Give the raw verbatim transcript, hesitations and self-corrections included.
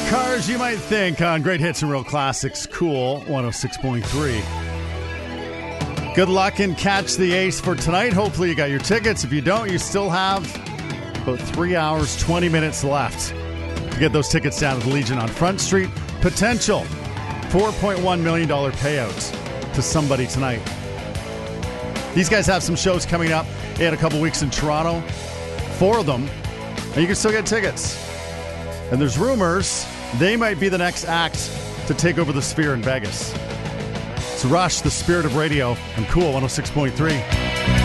Cars You Might Think on Great Hits and Real Classics. Cool one oh six point three. Good luck and catch the ace for tonight. Hopefully you got your tickets. If you don't, you still have about three hours, twenty minutes left to get those tickets down at the Legion on Front Street. Potential four point one million dollars payout to somebody tonight. These guys have some shows coming up. They had a couple weeks in Toronto. Four of them. And you can still get tickets. And there's rumors they might be the next act to take over the Sphere in Vegas. It's Rush, the Spirit of Radio, on Cool one oh six point three.